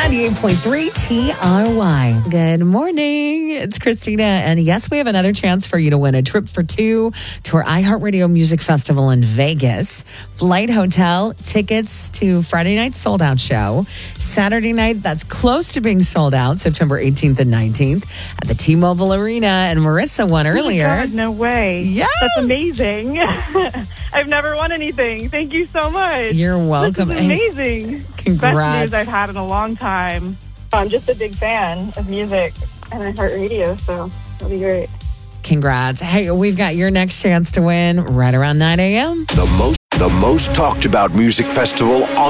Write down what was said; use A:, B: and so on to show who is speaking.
A: 98.3 TRY. Good morning. It's Christina. And yes, we have another chance for you to win a trip for two to our iHeartRadio Music Festival in Vegas. Flight, hotel, tickets to Friday night sold out show. Saturday night, that's close to being sold out, September 18th and 19th at the T-Mobile Arena. And Marissa won earlier.
B: Oh my God, no way.
A: Yes.
B: That's amazing. I've never won anything. Thank you so much.
A: You're welcome.
B: This is amazing.
A: Congrats.
B: Best news I've had in a long time. I'm just a big fan of music and iHeartRadio, so it'll be great.
A: Congrats. Hey, we've got your next chance to win right around 9 a.m.
C: The most talked about music festival on